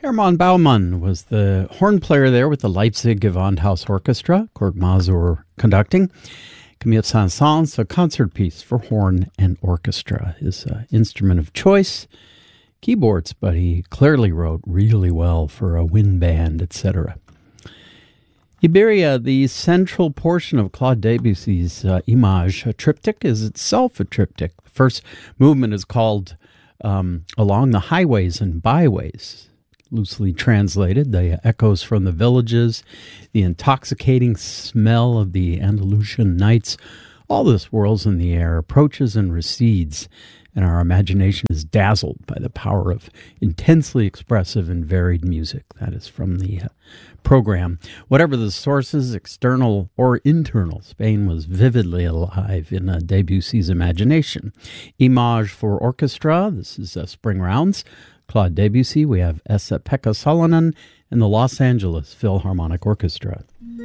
Hermann Baumann was the horn player there with the Leipzig Gewandhaus Orchestra, Kurt Masur conducting. Camille Saint-Saëns, a concert piece for horn and orchestra. His instrument of choice, keyboards, but he clearly wrote really well for a wind band, etc. Iberia, the central portion of Claude Debussy's Image triptych, is itself a triptych. The first movement is called Along the Highways and Byways. Loosely translated, the echoes from the villages, the intoxicating smell of the Andalusian nights, all this whirls in the air, approaches and recedes, and our imagination is dazzled by the power of intensely expressive and varied music. That is from the program. Whatever the sources, external or internal, Spain was vividly alive in Debussy's imagination. Image for orchestra, this is Spring Rounds. Claude Debussy, we have Esa-Pekka Salonen and the Los Angeles Philharmonic Orchestra.